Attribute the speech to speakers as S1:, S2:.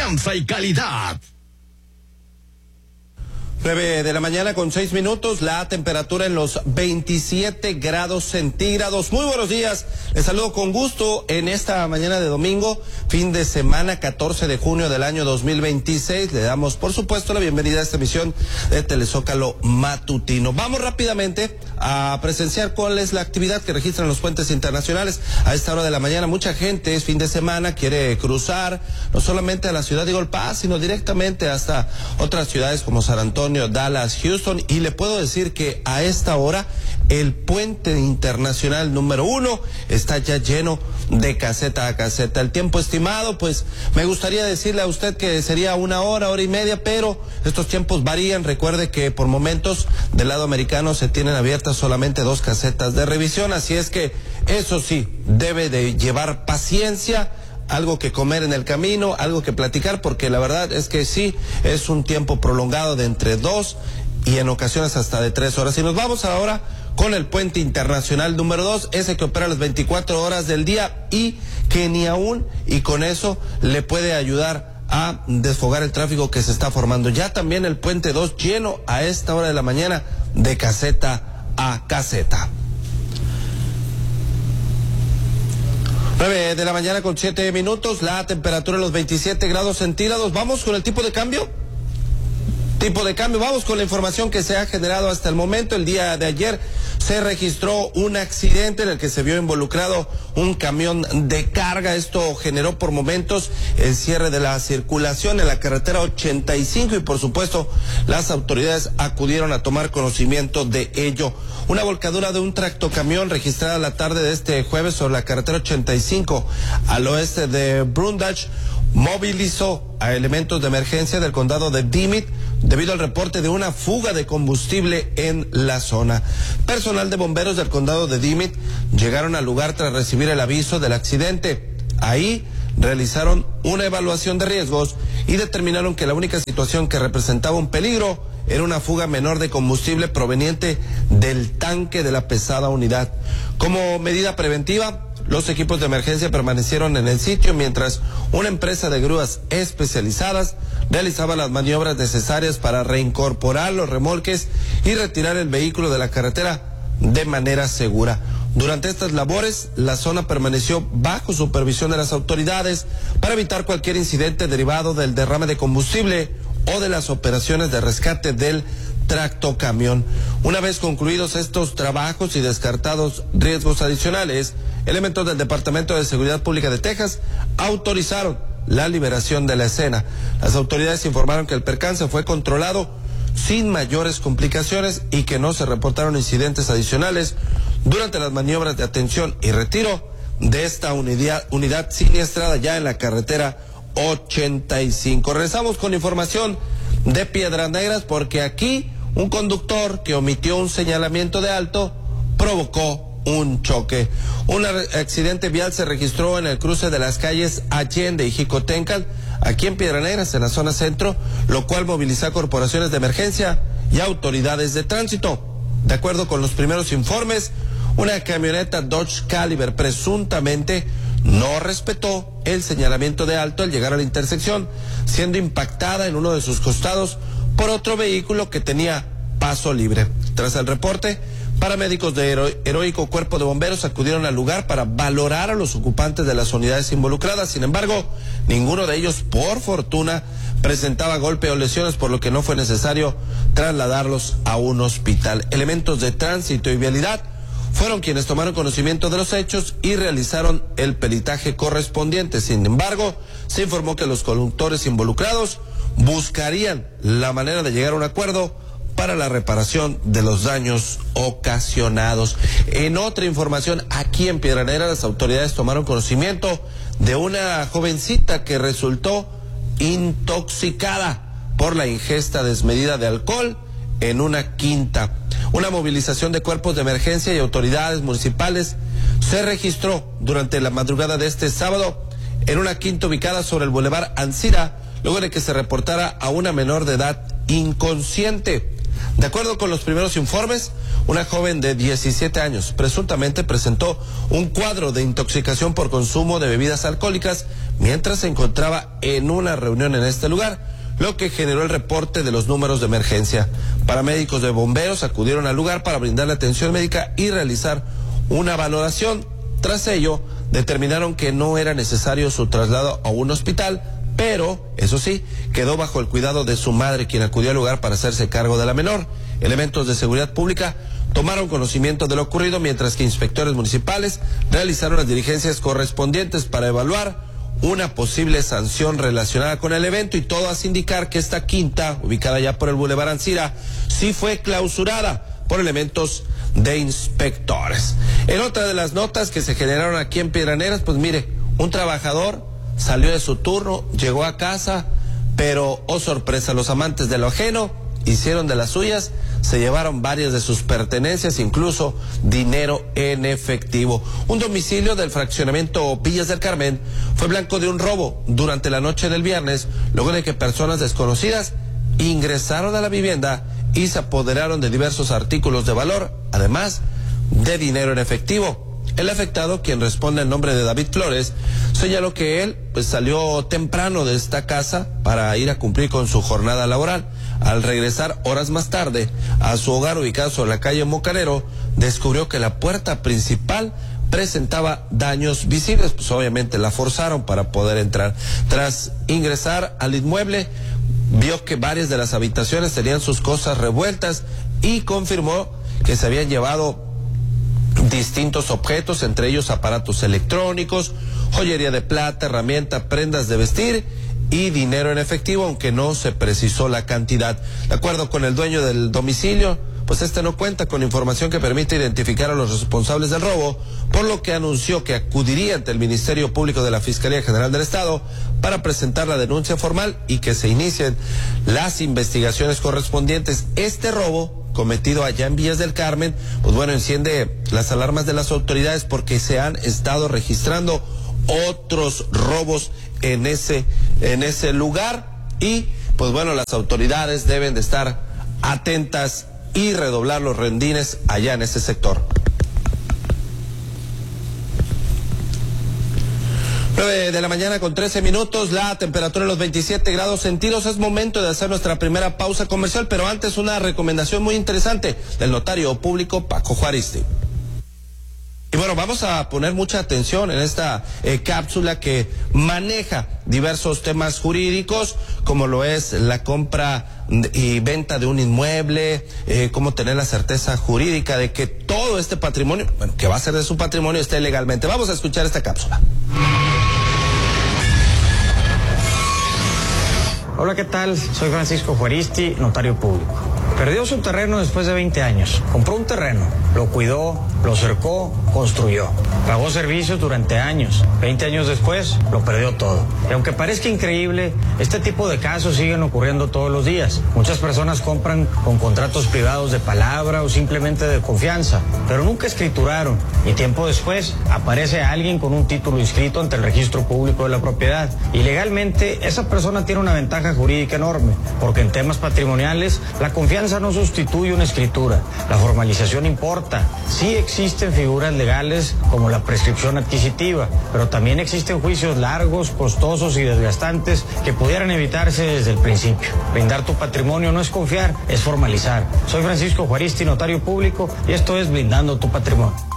S1: confianza y calidad.
S2: 9 de la mañana con 6 minutos, la temperatura en los 27 grados centígrados. Muy buenos días, les saludo con gusto en esta mañana de domingo, fin de semana 14 de junio del año 2026. Le damos por supuesto la bienvenida a esta emisión de Telezócalo Matutino. Vamos rápidamente a presenciar cuál es la actividad que registran los puentes internacionales. A esta hora de la mañana mucha gente, es fin de semana, quiere cruzar no solamente a la ciudad de Eagle Pass, sino directamente hasta otras ciudades como San Antonio, Dallas, Houston, y le puedo decir que a esta hora el puente internacional número 1 está ya lleno de caseta a caseta. El tiempo estimado, pues me gustaría decirle a usted que sería una hora y media, pero estos tiempos varían. Recuerde que por momentos del lado americano se tienen abiertas solamente 2 casetas de revisión, así es que eso sí, debe de llevar paciencia, algo que comer en el camino, algo que platicar, porque la verdad es que sí, es un tiempo prolongado de entre 2 y en ocasiones hasta de 3 horas. Y nos vamos ahora con el puente internacional número 2, ese que opera las 24 horas del día y que ni aún y con eso le puede ayudar a desfogar el tráfico que se está formando. Ya también el puente 2 lleno a esta hora de la mañana de caseta a caseta. 9 de la mañana con 7 minutos, la temperatura en los 27 grados centígrados. Vamos con el tipo de cambio. Vamos con la información que se ha generado hasta el momento. El día de ayer se registró un accidente en el que se vio involucrado un camión de carga. Esto generó por momentos el cierre de la circulación en la carretera 85 y por supuesto las autoridades acudieron a tomar conocimiento de ello. Una volcadura de un tractocamión registrada la tarde de este jueves sobre la carretera 85 al oeste de Brundage movilizó a elementos de emergencia del condado de Dimmitt debido al reporte de una fuga de combustible en la zona. Personal de bomberos del condado de Dimmitt llegaron al lugar tras recibir el aviso del accidente. Ahí realizaron una evaluación de riesgos y determinaron que la única situación que representaba un peligro era una fuga menor de combustible proveniente del tanque de la pesada unidad. Como medida preventiva, los equipos de emergencia permanecieron en el sitio mientras una empresa de grúas especializadas realizaba las maniobras necesarias para reincorporar los remolques y retirar el vehículo de la carretera de manera segura. Durante estas labores, la zona permaneció bajo supervisión de las autoridades para evitar cualquier incidente derivado del derrame de combustible o de las operaciones de rescate del tractocamión. Una vez concluidos estos trabajos y descartados riesgos adicionales, elementos del Departamento de Seguridad Pública de Texas autorizaron la liberación de la escena. Las autoridades informaron que el percance fue controlado sin mayores complicaciones y que no se reportaron incidentes adicionales durante las maniobras de atención y retiro de esta unidad siniestrada ya en la carretera 85. Regresamos con información de Piedras Negras porque aquí un conductor que omitió un señalamiento de alto provocó un choque. Un accidente vial se registró en el cruce de las calles Allende y Jicotencal, aquí en Piedras Negras, en la zona centro, lo cual movilizó a corporaciones de emergencia y autoridades de tránsito. De acuerdo con los primeros informes, una camioneta Dodge Caliber presuntamente no respetó el señalamiento de alto al llegar a la intersección, siendo impactada en uno de sus costados por otro vehículo que tenía paso libre. Tras el reporte, paramédicos de heroico cuerpo de bomberos acudieron al lugar para valorar a los ocupantes de las unidades involucradas. Sin embargo, ninguno de ellos, por fortuna, presentaba golpe o lesiones, por lo que no fue necesario trasladarlos a un hospital. Elementos de tránsito y vialidad fueron quienes tomaron conocimiento de los hechos y realizaron el peritaje correspondiente. Sin embargo, se informó que los conductores involucrados buscarían la manera de llegar a un acuerdo para la reparación de los daños ocasionados. En otra información, aquí en Piedras Negras, las autoridades tomaron conocimiento de una jovencita que resultó intoxicada por la ingesta desmedida de alcohol en una quinta. Una movilización de cuerpos de emergencia y autoridades municipales se registró durante la madrugada de este sábado en una quinta ubicada sobre el Boulevard Ancira, luego de que se reportara a una menor de edad inconsciente. De acuerdo con los primeros informes, una joven de 17 años presuntamente presentó un cuadro de intoxicación por consumo de bebidas alcohólicas, mientras se encontraba en una reunión en este lugar, lo que generó el reporte de los números de emergencia. Paramédicos de bomberos acudieron al lugar para brindarle atención médica y realizar una valoración. Tras ello, determinaron que no era necesario su traslado a un hospital, pero, eso sí, quedó bajo el cuidado de su madre, quien acudió al lugar para hacerse cargo de la menor. Elementos de seguridad pública tomaron conocimiento de lo ocurrido, mientras que inspectores municipales realizaron las diligencias correspondientes para evaluar una posible sanción relacionada con el evento, y todo hace indicar que esta quinta, ubicada ya por el Boulevard Ancira, sí fue clausurada por elementos de inspectores. En otra de las notas que se generaron aquí en Piedraneras, pues mire, un trabajador salió de su turno, llegó a casa, pero, oh sorpresa, los amantes de lo ajeno hicieron de las suyas, se llevaron varias de sus pertenencias, incluso dinero en efectivo. Un domicilio del fraccionamiento Villas del Carmen fue blanco de un robo durante la noche del viernes, luego de que personas desconocidas ingresaron a la vivienda y se apoderaron de diversos artículos de valor, además de dinero en efectivo. El afectado, quien responde al nombre de David Flores, señaló que él salió temprano de esta casa para ir a cumplir con su jornada laboral. Al regresar horas más tarde a su hogar ubicado sobre la calle Mocanero, descubrió que la puerta principal presentaba daños visibles, pues obviamente la forzaron para poder entrar. Tras ingresar al inmueble, vio que varias de las habitaciones tenían sus cosas revueltas y confirmó que se habían llevado distintos objetos, entre ellos aparatos electrónicos, joyería de plata, herramientas, prendas de vestir y dinero en efectivo, aunque no se precisó la cantidad. De acuerdo con el dueño del domicilio, pues este no cuenta con información que permita identificar a los responsables del robo, por lo que anunció que acudiría ante el Ministerio Público de la Fiscalía General del Estado para presentar la denuncia formal y que se inicien las investigaciones correspondientes. Este robo, cometido allá en Villas del Carmen, pues bueno, enciende las alarmas de las autoridades, porque se han estado registrando otros robos en ese lugar, y pues bueno, las autoridades deben de estar atentas y redoblar los rondines allá en ese sector. 9 de la mañana con 13 minutos, la temperatura en los 27 grados centígrados. Es momento de hacer nuestra primera pausa comercial, pero antes una recomendación muy interesante del notario público Paco Juaristi. Y bueno, vamos a poner mucha atención en esta cápsula que maneja diversos temas jurídicos, como lo es la compra y venta de un inmueble, cómo tener la certeza jurídica de que todo este patrimonio, bueno, que va a ser de su patrimonio, esté legalmente. Vamos a escuchar esta cápsula.
S1: Hola, ¿qué tal? Soy Francisco Juaristi, notario público. Perdió su terreno después de 20 años. Compró un terreno, lo cuidó, lo cercó, construyó. Pagó servicios durante años. 20 años después, lo perdió todo. Y aunque parezca increíble, este tipo de casos siguen ocurriendo todos los días. Muchas personas compran con contratos privados de palabra o simplemente de confianza, pero nunca escrituraron. Y tiempo después, aparece alguien con un título inscrito ante el registro público de la propiedad. Y legalmente, esa persona tiene una ventaja jurídica enorme, porque en temas patrimoniales, la confianza no sustituye una escritura. La formalización importa. Sí existen figuras legales como la prescripción adquisitiva, pero también existen juicios largos, costosos y desgastantes que pudieran evitarse desde el principio. Blindar tu patrimonio no es confiar, es formalizar. Soy Francisco Juaristi, notario público, y esto es Blindando tu Patrimonio.